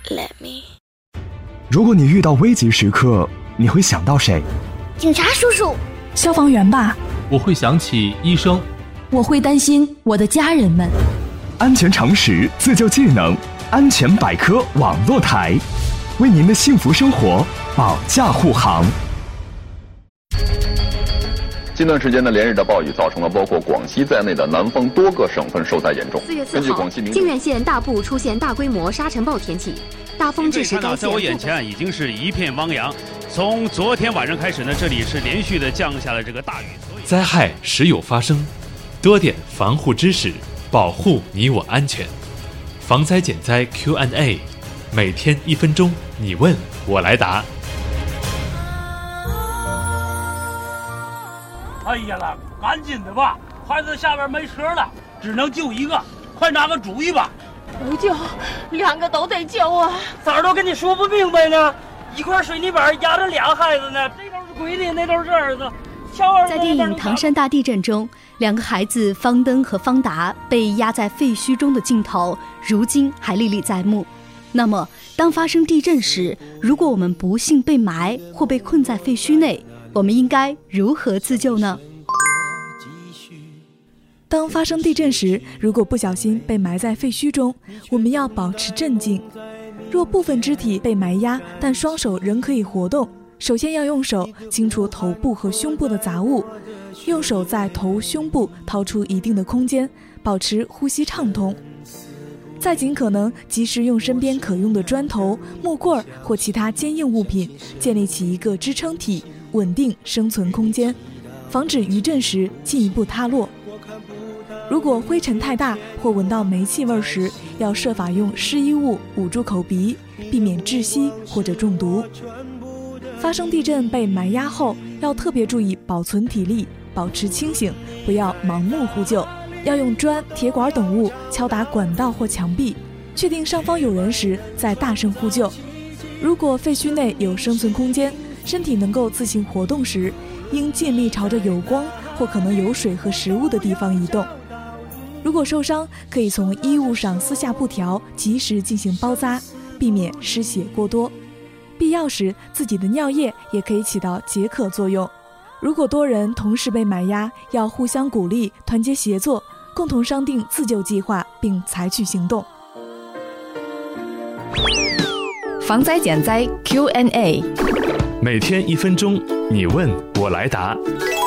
Let me。 如果你遇到危急时刻，你会想到谁？ 警察叔叔。 消防员吧。 我会想起医生。 我会担心我的家人们。 安全常识、自救技能，安全百科网络台，为您的幸福生活保驾护航。 近段时间的连日的暴雨，造成了包括广西在内的南方多个省份受灾严重。 4月4号，靖远县大部出现大规模沙尘暴天气，大风致使该县。 在我眼前已经是一片汪洋。从昨天晚上开始呢，这里是连续的降下了这个大雨。 灾害时有发生，多点防护知识，保护你我安全。防灾减灾 Q&A， 每天1分钟，你问我来答。 哎呀啦，赶紧的吧，孩子下边没车了，只能救一个，快拿个主意吧。 不救，2个都得救啊！ 咋儿都跟你说不明白呢？一块水泥板压着2孩子呢，这都是闺女，那都是儿子。 在电影《唐山大地震》中，2个孩子方登和方达被压在废墟中的镜头，如今还历历在目。那么，当发生地震时，如果我们不幸被埋或被困在废墟内，我们应该如何自救呢？ 当发生地震时，如果不小心被埋在废墟中，我们要保持镇静。若部分肢体被埋压，但双手仍可以活动，首先要用手清除头部和胸部的杂物，用手在头胸部掏出一定的空间，保持呼吸畅通。再尽可能及时用身边可用的砖头、木棍或其他坚硬物品建立起一个支撑体，稳定生存空间，防止余震时进一步塌落。如果灰尘太大或闻到煤气味时，要设法用湿衣物捂住口鼻，避免窒息或者中毒。发生地震被埋压后，要特别注意保存体力，保持清醒，不要盲目呼救。要用砖、铁管等物敲打管道或墙壁，确定上方有人时再大声呼救。如果废墟内有生存空间，身体能够自行活动时，应尽力朝着有光或可能有水和食物的地方移动。如果受伤，可以从衣物上撕下布条，及时进行包扎，避免失血过多。必要时，自己的尿液也可以起到解渴作用。如果多人同时被埋压，要互相鼓励，团结协作，共同商定自救计划，并采取行动。 防灾减灾 Q&A， 每天1分钟，你问我来答。